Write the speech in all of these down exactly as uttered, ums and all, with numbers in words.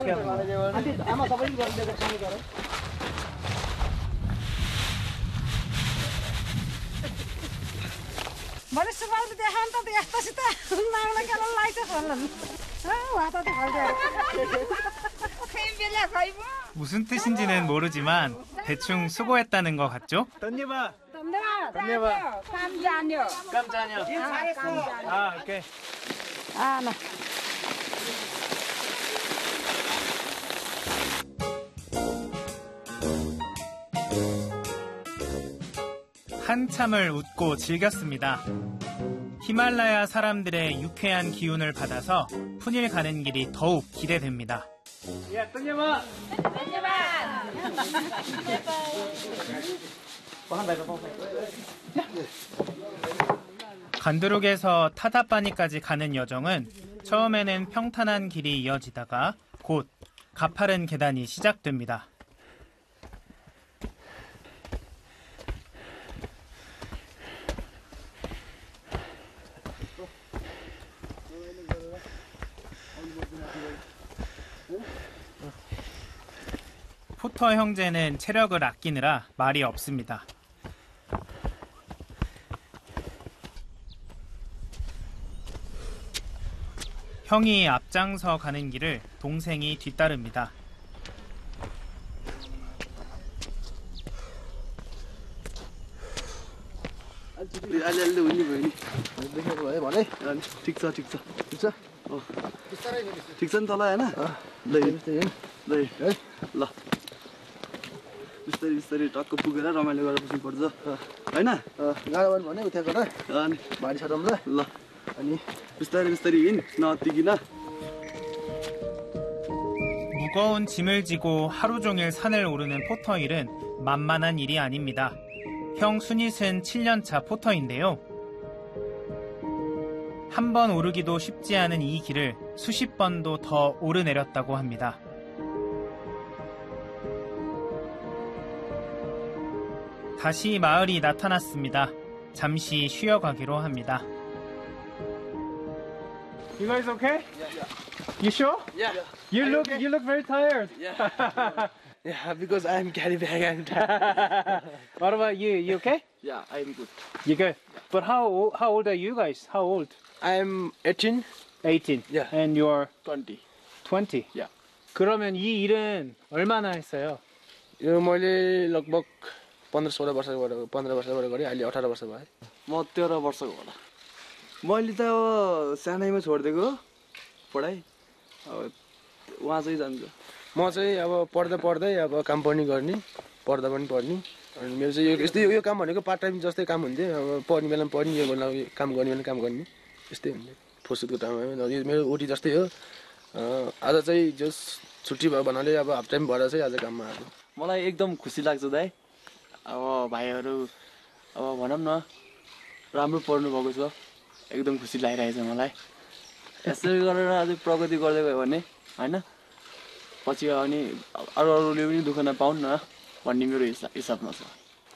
भने सुबाउले देखाउन त यस्तोसित नाङ्ला केला लाइछ भन्नु 와 다 무슨 뜻인지는 모르지만 대충 수고했다는 것 같죠? 던져봐. 던져봐. 던져봐. 깜자녀. 깜자녀. 아, 오케이. 아, 나. 한참을 웃고 즐겼습니다. 히말라야 사람들의 유쾌한 기운을 받아서 푸닐 가는 길이 더욱 기대됩니다. 야, 던져봐. 던져봐. 간두룩에서 타다바니까지 가는 여정은 처음에는 평탄한 길이 이어지다가 곧 가파른 계단이 시작됩니다. 포터 형제는 체력을 아끼느라 말이 없습니다. 형이 앞장서 가는 길을 동생이 뒤따릅니다. अलिअलि हुने भयो नि देखेको भयो भने ठिक छ ठिक छ ठिक छ ठिक छ नि तल होइन ल ल ल बिस्तारै बिस्तारै टक्क पुगेर रमाइलो गरेर बस्नुपर्छ होइन गाह्रो भयो भने उता गर अनि भारी छटाउँ ल ल अनि बिस्तारै बिस्तारै हिँड नअत्तिकिन. 무거운 짐을 지고 하루 종일 산을 오르는 포터일은 만만한 일이 아닙니다. 형 순잇은 칠 년차 포터인데요. 한 번 오르기도 쉽지 않은 이 길을 수십 번도 더 오르내렸다고 합니다. 다시 마을이 나타났습니다. 잠시 쉬어가기로 합니다. You guys okay? Yeah, yeah. You sure? Yeah. You look okay? you look very tired. Yeah. Yeah, because I'm carry bag and What about you? You okay? yeah, I'm good. You good? But how o- how old are you guys? How old? I'm eighteen, eighteen. Yeah. And you're twenty. twenty. Yeah. 그러면 이 일은 얼마나 했어요? यो मैले लगभग पन्ध्र सोह्र वर्षबाट पन्ध्र वर्षबाट गरेँ अहिले अठार वर्ष भयो. म तेह्र वर्षको होला. मैले त अब सानैमा छोडिदिएको पढाइ. अब उहाँ चाहिँ जान्छ. म चाहिँ अब पढ्दा पढ्दै अब काम पनि गर्ने पढ्दा पनि पढ्ने अनि मेरो चाहिँ यो यस्तै यो काम भनेको पार्ट टाइम जस्तै काम हुन्थ्यो. अब पढ्ने बेलामा पढ्ने यो बेला काम गर्ने बेला काम गर्ने यस्तै हुन्थ्यो फुर्सदको टाइममा. यो मेरो ओटी जस्तै हो. आज चाहिँ जस छुट्टी भयो भन्नाले अब हाफ टाइम भएर चाहिँ आज काममा आएको. मलाई एकदम खुसी लाग्छ दाइ. अब भाइहरू अब भनौँ न राम्रो पढ्नु भएको छ. एकदम खुसी लागिरहेछ मलाई. यसरी गरेर अझै प्रगति गर्दै गयो भने होइन पछि अनि अरू अरूले पनि दुःख नपाउन् न भन्ने मेरो हिसाबमा छ.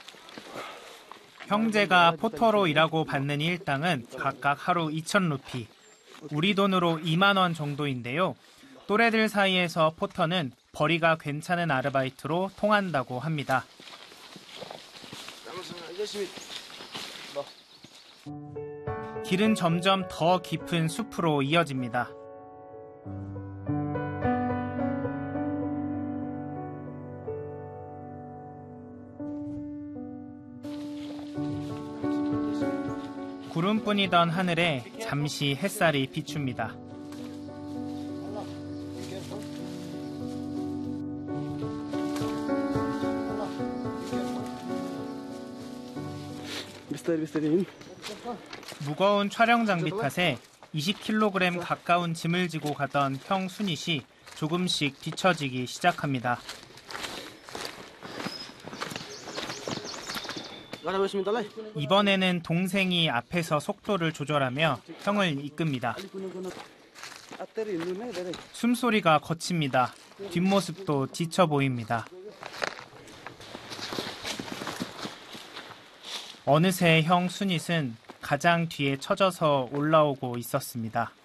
형제가 포터로 일하고 받는 일당은 각각 하루 이천 루피, 우리 돈으로 이만 원 정도인데요. 또래들 사이에서 포터는 벌이가 괜찮은 아르바이트로 통한다고 합니다. 길은 점점 더 깊은 숲으로 이어집니다. 구름뿐이던 하늘에 잠시 햇살이 비춥니다. 무거운 촬영 장비 탓에 이십 킬로그램 가까운 짐을 지고 가던 형 순잇이 조금씩 뒤처지기 시작합니다. 이번에는 동생이 앞에서 속도를 조절하며 형을 이끕니다. 숨소리가 거칩니다. 뒷모습도 지쳐 보입니다. 어느새 형 순잇은 가장 뒤에 처져서 올라오고 있었습니다.